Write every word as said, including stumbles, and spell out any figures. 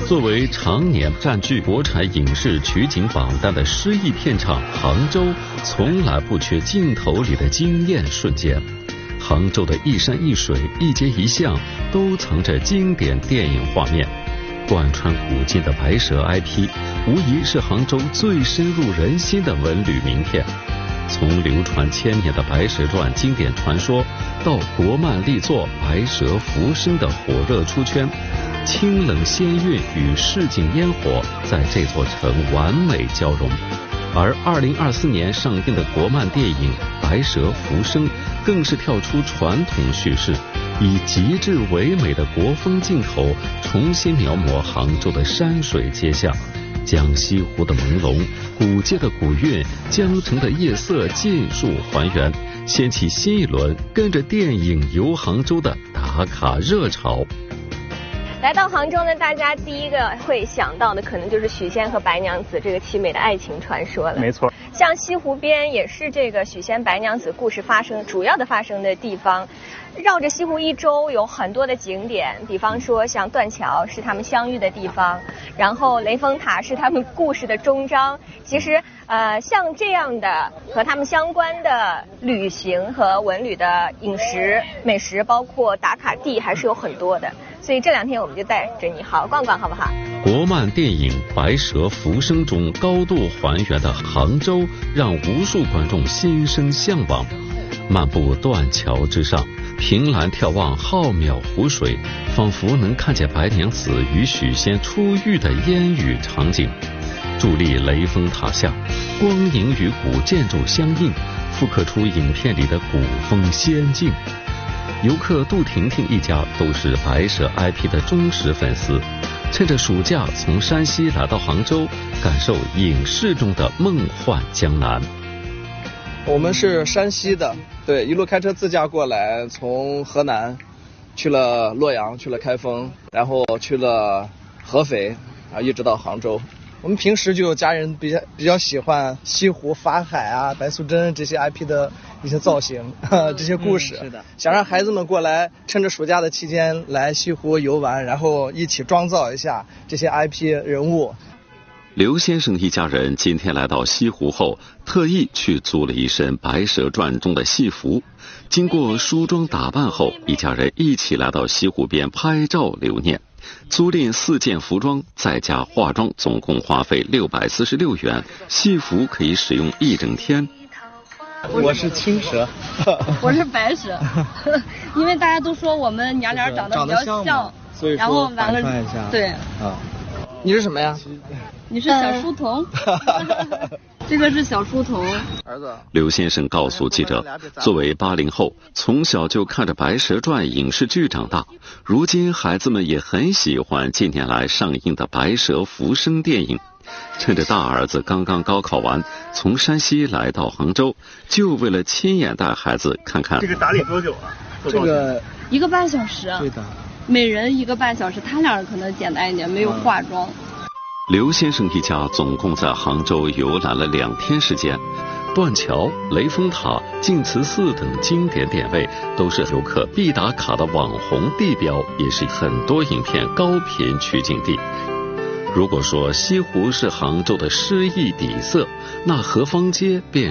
作为常年占据国产影视取景榜单的诗意片场，杭州从来不缺镜头里的惊艳瞬间。杭州的一山一水、一街一巷都藏着经典电影画面。贯穿古今的白蛇 I P， 无疑是杭州最深入人心的文旅名片。从流传千年的《白蛇传》经典传说，到国漫力作《白蛇浮生》的火热出圈，清冷仙韵与市井烟火在这座城完美交融。而二零二四年上映的国漫电影《白蛇浮生》更是跳出传统叙事，以极致唯美的国风镜头重新描摹杭州的山水街巷，将西湖的朦胧、古街的古韵、江城的夜色尽数还原，掀起新一轮跟着电影游杭州的打卡热潮。 来到杭州呢，大家第一个会想到的可能就是许仙和白娘子这个凄美的爱情传说了。 没错， 像西湖边也是这个许仙白娘子故事发生主要的发生的地方。绕着西湖一周有很多的景点，比方说像断桥是他们相遇的地方，然后雷峰塔是他们故事的终章。其实呃，像这样的和他们相关的旅行和文旅的饮食美食，包括打卡地还是有很多的。所以这两天我们就带着你好逛逛，好不好？ 国漫电影《白蛇浮生》中高度还原的杭州，让无数观众心生向往。漫步断桥之上，凭栏眺望浩渺湖水，仿佛能看见白娘子与许仙初遇的烟雨场景。伫立雷峰塔下，光影与古建筑相映，复刻出影片里的古风仙境。游客杜婷婷一家都是白蛇 I P 的忠实粉丝，趁着暑假从山西来到杭州，感受影视中的梦幻江南。 我们是山西的，对，一路开车自驾过来，从河南去了洛阳，去了开封，然后去了合肥，啊，一直到杭州。我们平时就有家人比较比较喜欢西湖、法海啊、白素贞这些 I P 的一些造型，呵这些故事、嗯、是的，想让孩子们过来，趁着暑假的期间来西湖游玩，然后一起妆造一下这些 I P 人物。 刘先生一家人今天来到西湖后，特意去租了一身《白蛇传》中的戏服。经过梳妆打扮后，一家人一起来到西湖边拍照留念。租赁四件服装，再加化妆，总共花费六百四十六元。戏服可以使用一整天。 我是青蛇， 我是白蛇，因为大家都说我们娘俩长得比较像，像所以然后完了对啊。你是什么呀？ 你是小书童，这个是小书童。 儿子， 刘先生告诉记者，作为八零后，从小就看着《白蛇传》影视剧长大，如今孩子们也很喜欢近年来上映的《白蛇浮生》电影。趁着大儿子刚刚高考完，从山西来到杭州，就为了亲眼带孩子看看。 这个打理多久啊？ 这个一个半小时。 对的。 每人一个半小时，他俩可能简单一点，没有化妆。 刘先生一家总共在杭州游览了两天时间，断桥、雷峰塔、净慈寺等经典点位都是游客必打卡的网红地标，也是很多影片高频取景地。如果说西湖是杭州的诗意底色，那何坊街便